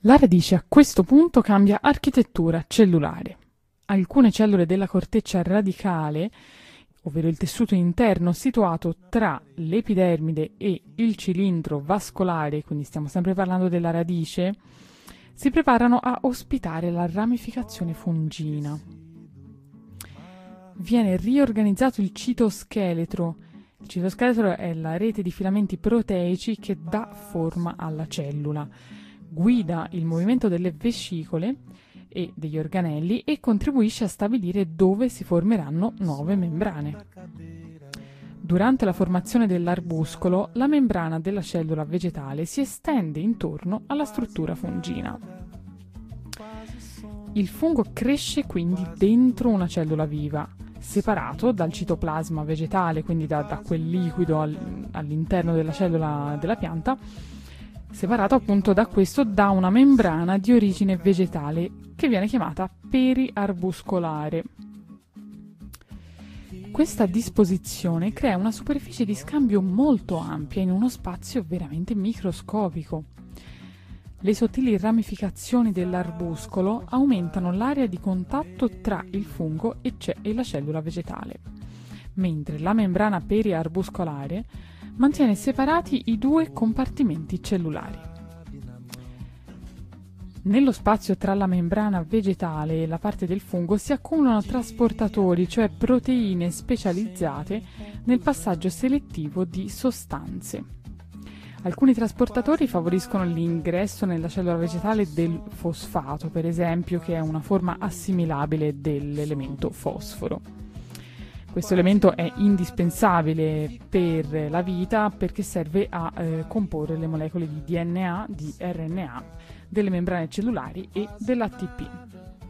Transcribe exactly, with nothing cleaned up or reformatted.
La radice a questo punto cambia architettura cellulare. Alcune cellule della corteccia radicale, ovvero il tessuto interno situato tra l'epidermide e il cilindro vascolare, quindi stiamo sempre parlando della radice, si preparano a ospitare la ramificazione fungina. Viene riorganizzato il citoscheletro. Il citoscheletro è la rete di filamenti proteici che dà forma alla cellula, guida il movimento delle vescicole e degli organelli e contribuisce a stabilire dove si formeranno nuove membrane. Durante la formazione dell'arbuscolo, la membrana della cellula vegetale si estende intorno alla struttura fungina. Il fungo cresce quindi dentro una cellula viva, separato dal citoplasma vegetale, quindi da, da quel liquido al, all'interno della cellula della pianta, separato appunto da questo da una membrana di origine vegetale che viene chiamata periarbuscolare. Questa disposizione crea una superficie di scambio molto ampia in uno spazio veramente microscopico. Le sottili ramificazioni dell'arbuscolo aumentano l'area di contatto tra il fungo e, ce- e la cellula vegetale, mentre la membrana periarbuscolare mantiene separati i due compartimenti cellulari. Nello spazio tra la membrana vegetale e la parte del fungo si accumulano trasportatori, cioè proteine specializzate nel passaggio selettivo di sostanze. Alcuni trasportatori favoriscono l'ingresso nella cellula vegetale del fosfato, per esempio, che è una forma assimilabile dell'elemento fosforo. Questo elemento è indispensabile per la vita perché serve a eh, comporre le molecole di D N A, di R N A, delle membrane cellulari e dell'A T P.